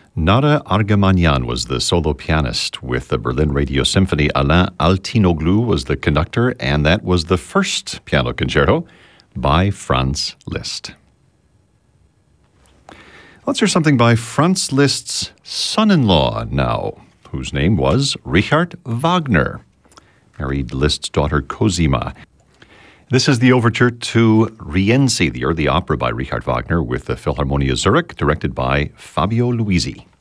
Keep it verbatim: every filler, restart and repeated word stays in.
Nada Argamanian was the solo pianist. With the Berlin Radio Symphony, Alain Altinoglu was the conductor, and that was the first piano concerto by Franz Liszt. Let's hear something by Franz Liszt's son-in-law now, whose name was Richard Wagner. Married Liszt's daughter Cosima. This is the overture to Rienzi, the early opera by Richard Wagner, with the Philharmonia Zurich, directed by Fabio Luisi.